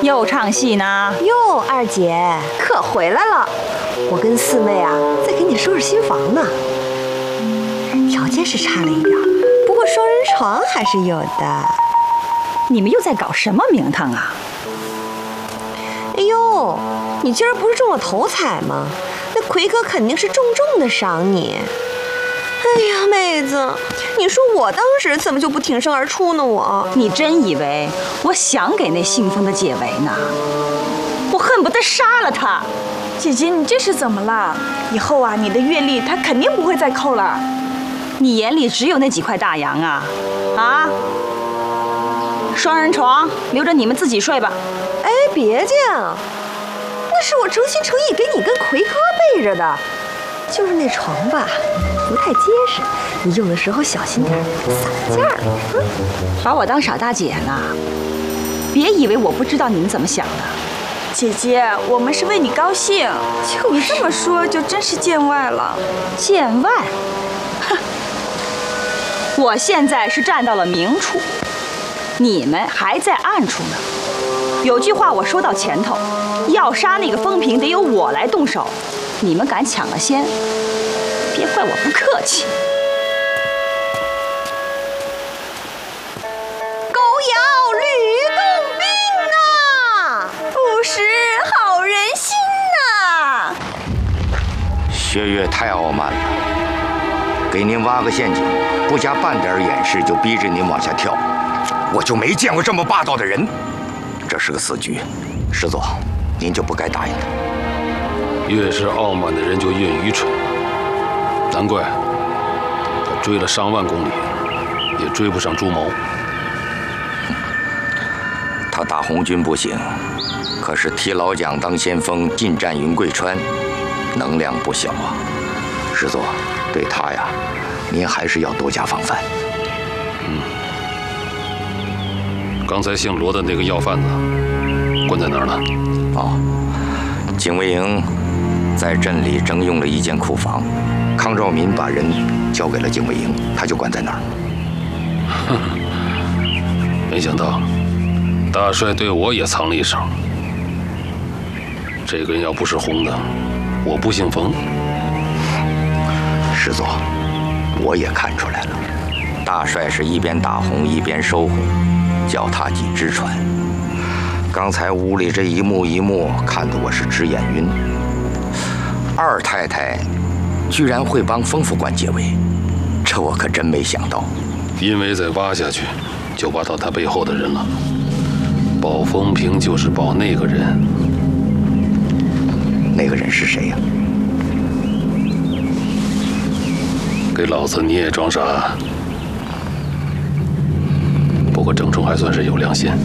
又唱戏呢？ 哟，二姐可回来了。我跟四妹啊，在给你收拾新房呢。条件是差了一点，不过双人床还是有的。 你们又在搞什么名堂啊？ 哎呦，你今儿不是中了头彩吗？那奎哥肯定是重重的赏你。哎呀，妹子，你说我当时怎么就不挺身而出呢？ 你真以为我想给那姓封的解围呢？我恨不得杀了他。 姐姐，你这是怎么了？以后啊，你的月例他肯定不会再扣了。 你眼里只有那几块大洋啊？啊？双人床留着你们自己睡吧。 哎，别介啊，那是我诚心诚意给你跟奎哥备着的，就是那床吧，不太结实，你用的时候小心点，散架了。 把我当傻大姐呢？别以为我不知道你们怎么想的。 姐姐，我们是为你高兴。你这么说就真是见外了。 见外？哼！我现在是站到了明处，你们还在暗处呢。有句话我说到前头，要杀那个风平得由我来动手，你们敢抢了先，别怪我不客气。 狗咬吕洞宾啊，不识好人心呐！ 薛岳太傲慢了，给您挖个陷阱，不加半点掩饰就逼着您往下跳，我就没见过这么霸道的人。这是个死局，师祖，您就不该答应他。 越是傲慢的人就越愚蠢，难怪他追了上万公里，也追不上朱毛。 他打红军不行，可是替老蒋当先锋，进占云贵川，能量不小啊。师祖，对他呀，您还是要多加防范。 刚才姓罗的那个要贩子关在哪儿呢？ 哦，警卫营在镇里征用了一间库房，康兆民把人交给了警卫营，他就关在那儿。 没想到大帅对我也藏了一手。这个人要不是红的，我不姓冯。 师祖，我也看出来了，大帅是一边打红一边收红，脚踏几只船。刚才屋里这一幕一幕，看得我是直眼晕。二太太居然会帮丰副官解围，这我可真没想到。 因为再挖下去，就挖到他背后的人了。保风平就是保那个人。 那个人是谁呀？ 给老子你也装傻。不过郑冲还算是有良心。